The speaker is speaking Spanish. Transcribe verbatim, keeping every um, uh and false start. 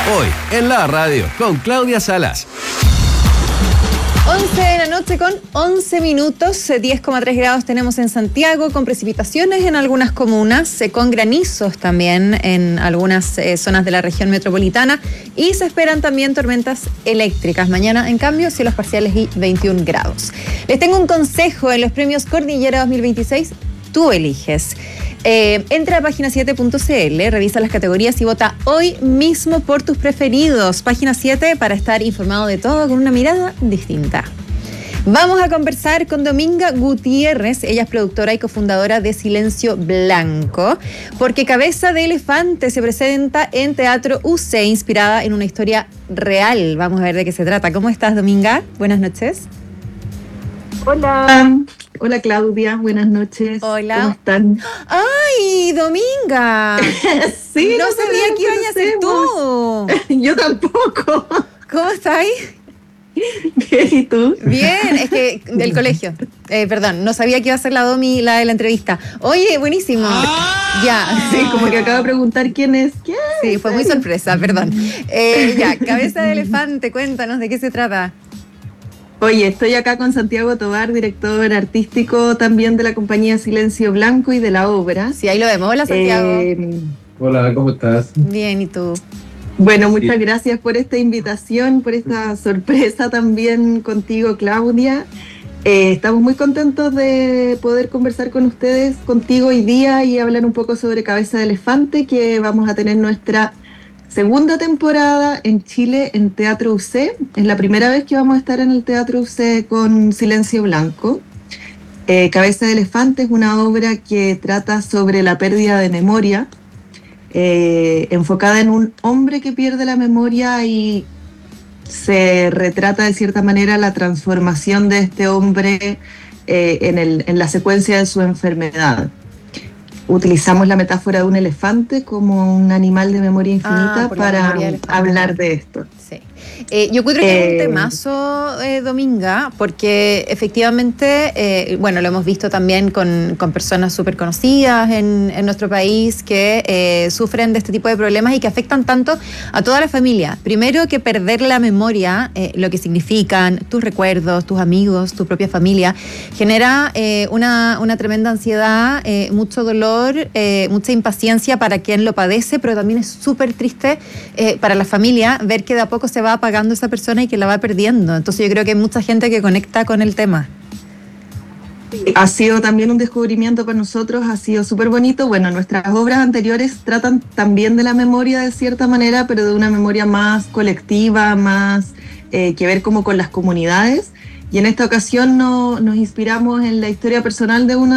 Hoy en la radio con Claudia Salas. once de la noche con once minutos, diez coma tres grados tenemos en Santiago, con precipitaciones en algunas comunas, eh, con granizos también en algunas eh, zonas de la región metropolitana, y se esperan también tormentas eléctricas. Mañana, en cambio, cielos parciales y veintiún grados. Les tengo un consejo: en los premios Cordillera dos mil veintiséis, tú eliges. Eh, entra a página siete punto c l, revisa las categorías y vota hoy mismo por tus preferidos. Página siete, para estar informado de todo con una mirada distinta. Vamos a conversar con Dominga Gutiérrez. Ella es productora y cofundadora de Silencio Blanco, porque Cabeza de Elefante se presenta en Teatro U C, inspirada en una historia real. Vamos a ver de qué se trata. ¿Cómo estás, Dominga? Buenas noches. Hola. Hola, Claudia, buenas noches. Hola. ¿Cómo están? ¡Ay, Dominga! Sí, no, no sabía que ibas a ser tú. Yo tampoco. ¿Cómo estás? Bien, ¿y tú? Bien, es que del colegio. Eh, perdón, no sabía que iba a ser la Domi la de la entrevista. Oye, buenísimo. Ah, ya. Sí, como que acabo de preguntar quién es. ¿Quién? Sí, fue muy sorpresa, perdón. Eh, ya, Cabeza de Elefante, cuéntanos de qué se trata. Oye, estoy acá con Santiago Tovar, director artístico también de la compañía Silencio Blanco y de la obra. Sí, ahí lo vemos. Hola, Santiago. Eh, Hola, ¿cómo estás? Bien, ¿y tú? Bueno, muchas gracias por esta invitación, por esta sorpresa también contigo, Claudia. Eh, estamos muy contentos de poder conversar con ustedes, contigo hoy día, y hablar un poco sobre Cabeza de Elefante, que vamos a tener nuestra segunda temporada en Chile en Teatro U C. Es la primera vez que vamos a estar en el Teatro U C con Silencio Blanco. Eh, Cabeza de Elefante es una obra que trata sobre la pérdida de memoria, eh, enfocada en un hombre que pierde la memoria, y se retrata de cierta manera la transformación de este hombre eh, en, el, en la secuencia de su enfermedad. Utilizamos la metáfora de un elefante como un animal de memoria infinita ah, para hablar de esto. Sí. Eh, yo creo que eh, es un temazo, eh, Dominga, porque efectivamente, eh, bueno, lo hemos visto también con, con personas súper conocidas en, en nuestro país que eh, sufren de este tipo de problemas y que afectan tanto a toda la familia. Primero, que perder la memoria, eh, lo que significan tus recuerdos, tus amigos, tu propia familia, genera eh, una, una tremenda ansiedad, eh, mucho dolor, eh, mucha impaciencia para quien lo padece, pero también es súper triste eh, para la familia ver que de a poco se va apagando esa persona y que la va perdiendo. Entonces yo creo que hay mucha gente que conecta con el tema. Ha sido también un descubrimiento para nosotros, ha sido súper bonito. Bueno, nuestras obras anteriores tratan también de la memoria de cierta manera, pero de una memoria más colectiva, más eh, que ver como con las comunidades. Y en esta ocasión no, nos inspiramos en la historia personal de una